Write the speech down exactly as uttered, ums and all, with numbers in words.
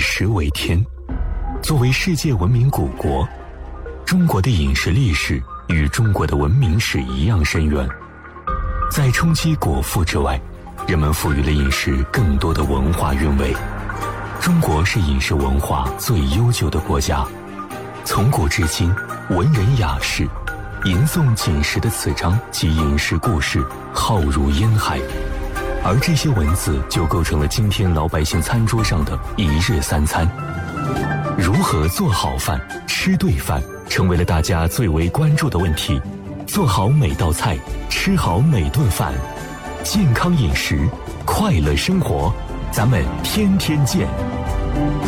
食为天。作为世界文明古国，中国的饮食历史与中国的文明史一样深远。在冲击果腹之外，人们赋予了饮食更多的文化韵味。中国是饮食文化最悠久的国家，从古至今，文人雅士吟诵锦食的词章及饮食故事浩如烟海，而这些文字就构成了今天老百姓餐桌上的一日三餐。如何做好饭、吃对饭，成为了大家最为关注的问题。做好每道菜，吃好每顿饭，健康饮食，快乐生活，咱们天天见。